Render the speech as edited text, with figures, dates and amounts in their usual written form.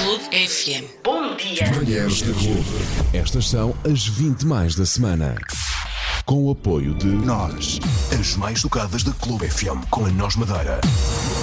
Clube FM. Bom dia. Manhãs da Clube. Estas são as 20 mais da semana. Com o apoio de Nós, as mais tocadas da Clube FM, com a Nós Madeira.